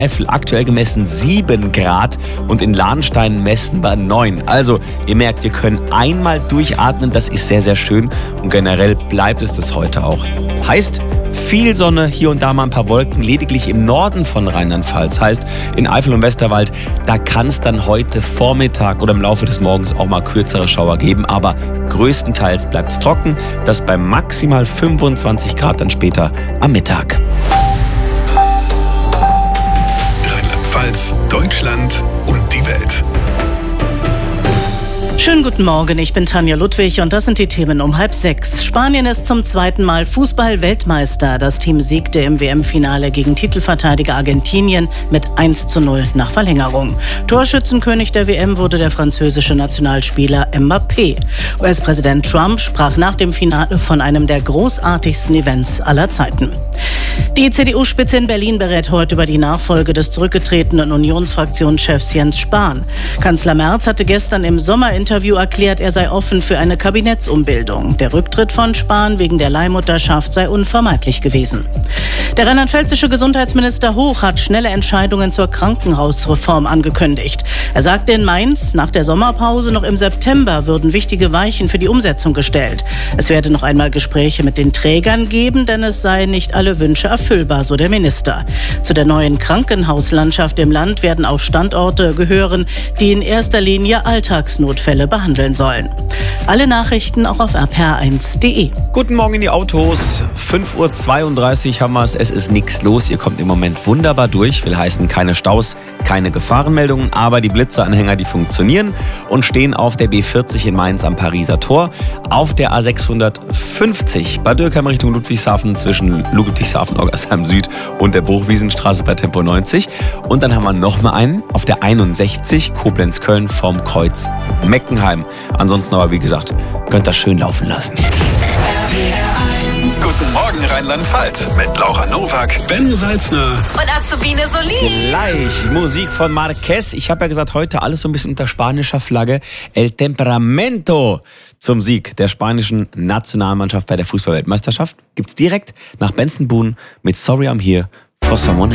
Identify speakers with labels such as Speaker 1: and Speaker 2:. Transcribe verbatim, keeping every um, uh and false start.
Speaker 1: Eifel aktuell gemessen sieben Grad und in Lahnstein messen wir neun. Also, ihr merkt, wir können einmal durchatmen, das ist sehr, sehr schön und generell bleibt es das heute auch. Heißt, viel Sonne, hier und da mal ein paar Wolken, lediglich im Norden von Rheinland-Pfalz. Heißt, in Eifel und Westerwald, da kann es dann heute Vormittag oder im Laufe des Morgens auch mal kürzere Schauer geben. Aber größtenteils bleibt es trocken, das bei maximal fünfundzwanzig Grad dann später am Mittag.
Speaker 2: Rheinland-Pfalz, Deutschland und die Welt.
Speaker 3: Schönen guten Morgen, ich bin Tanja Ludwig und das sind die Themen um halb sechs. Spanien ist zum zweiten Mal Fußball-Weltmeister. Das Team siegte im W M-Finale gegen Titelverteidiger Argentinien mit eins zu null nach Verlängerung. Torschützenkönig der W M wurde der französische Nationalspieler Mbappé. U S-Präsident Trump sprach nach dem Finale von einem der großartigsten Events aller Zeiten. Die C D U-Spitze in Berlin berät heute über die Nachfolge des zurückgetretenen Unionsfraktionschefs Jens Spahn. Kanzler Merz hatte gestern im Sommerinterview erklärt, er sei offen für eine Kabinettsumbildung. Der Rücktritt von Spahn wegen der Leihmutterschaft sei unvermeidlich gewesen. Der rheinland-pfälzische Gesundheitsminister Hoch hat schnelle Entscheidungen zur Krankenhausreform angekündigt. Er sagte in Mainz, nach der Sommerpause noch im September würden wichtige Weichen für die Umsetzung gestellt. Es werde noch einmal Gespräche mit den Trägern geben, denn es seien nicht alle Wünsche erfüllbar, so der Minister. Zu der neuen Krankenhauslandschaft im Land werden auch Standorte gehören, die in erster Linie Alltagsnotfälle behandeln sollen. Alle Nachrichten auch auf r p r eins punkt d e.
Speaker 1: Guten Morgen in die Autos. fünf Uhr zweiunddreißig haben wir es. Es ist nichts los. Ihr kommt im Moment wunderbar durch. Will heißen, keine Staus, keine Gefahrenmeldungen. Aber die Blitzeranhänger, die funktionieren und stehen auf der B vierzig in Mainz am Pariser Tor. Auf der A sechshundertfünfzig Bad Dürkheim Richtung Ludwigshafen zwischen Ludwigshafen, Oggersheim Süd und der Bruchwiesenstraße bei Tempo neunzig. Und dann haben wir noch mal einen auf der einundsechzig Koblenz-Köln vorm Kreuz Meckenheim. Ansonsten aber, wie gesagt, könnt ihr schön laufen lassen.
Speaker 2: Guten Morgen Rheinland-Pfalz mit Laura Nowak, Ben Salzner
Speaker 4: und Azubine Solin.
Speaker 1: Gleich Musik von Marquez. Ich habe ja gesagt, heute alles so ein bisschen unter spanischer Flagge. El Temperamento zum Sieg der spanischen Nationalmannschaft bei der Fußball-Weltmeisterschaft gibt's direkt nach Benson Boone mit Sorry I'm Here for Someone